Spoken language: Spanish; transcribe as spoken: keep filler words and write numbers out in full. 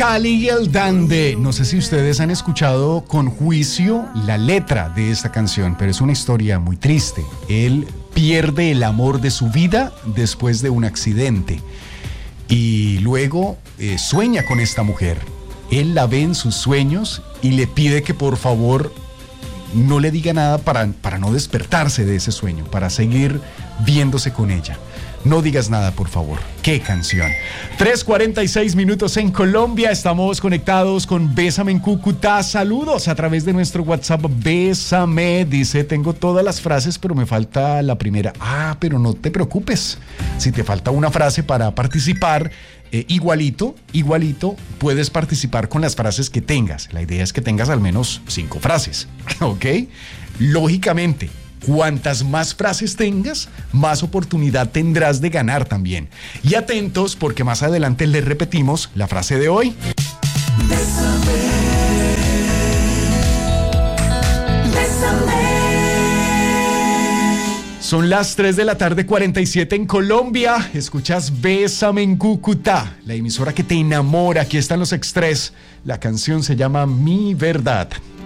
Cali y el Dande. No sé si ustedes han escuchado con juicio la letra de esta canción, pero es una historia muy triste. Él pierde el amor de su vida después de un accidente y luego eh, sueña con esta mujer. Él la ve en sus sueños y le pide que por favor no le diga nada para, para no despertarse de ese sueño, para seguir viéndose con ella. No digas nada, por favor. ¡Qué canción! tres cuarenta y seis minutos en Colombia. Estamos conectados con Bésame en Cúcuta. Saludos a través de nuestro WhatsApp. Bésame. Dice, tengo todas las frases, pero me falta la primera. Ah, pero no te preocupes. Si te falta una frase para participar, eh, igualito, igualito, puedes participar con las frases que tengas. La idea es que tengas al menos cinco frases. ¿Ok? Lógicamente, cuantas más frases tengas, más oportunidad tendrás de ganar también. Y atentos, porque más adelante les repetimos la frase de hoy. Bésame, bésame. Son las tres de la tarde, cuarenta y siete en Colombia. Escuchas Bésame en Cúcuta, la emisora que te enamora. Aquí están los Extrés. La canción se llama Mi Verdad.